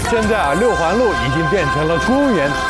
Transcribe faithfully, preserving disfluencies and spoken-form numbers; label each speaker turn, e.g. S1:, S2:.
S1: 现在啊，六环路已经变成了公园，